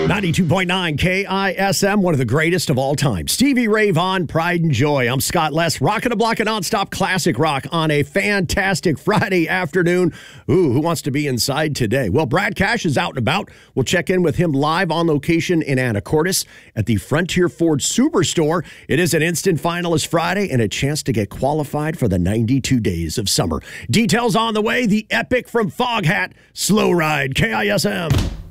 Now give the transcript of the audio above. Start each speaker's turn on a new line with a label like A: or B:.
A: 92.9 KISM, one of the greatest of all time. Stevie Ray Vaughan, Pride and Joy. I'm Scott Less, rocking a block of nonstop classic rock on a fantastic Friday afternoon. Ooh, who wants to be inside today? Well, Brad Cash is out and about. We'll check in with him live on location in Anacortes at the Frontier Ford Superstore. It is an instant finalist Friday and a chance to get qualified for the 92 days of summer. Details on the way, the epic from Foghat, Slow Ride, KISM.